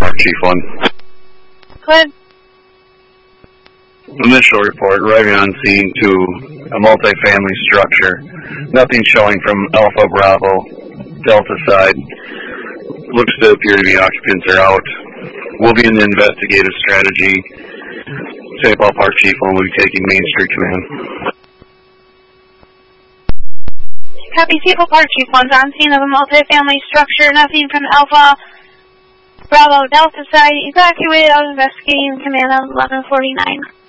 Park, Chief 1. Go ahead. Initial report, arriving on scene to a multifamily structure. Nothing showing from Alpha Bravo, Delta side. Looks to appear to be occupants are out. We'll be in the investigative strategy. St. Paul Park Chief 1 will be taking Main Street Command. Copy, St. Paul Park Chief 1's on scene of a multifamily structure. Nothing from Alpha Bravo Delta side. Evacuate. I was investigating command of 1149.